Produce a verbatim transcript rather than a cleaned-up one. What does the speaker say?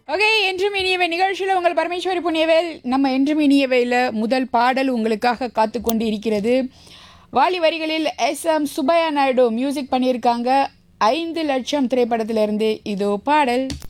Okay, என்றும் இனியவை நிகழ்ச்சியில் உங்கள் பரமேஸ்வரி புண்ணியவேல். நம்ம என்றும் இனியவையில் முதல் பாடல் உங்களுக்காக காத்து கொண்டு இருக்கிறது. வாலி வரிகளில் S M Subbaiah Naidu music பண்ணியிருக்காங்க. ஐந்து லட்சம் திரைப்படத்திலிருந்து இதோ பாடல்.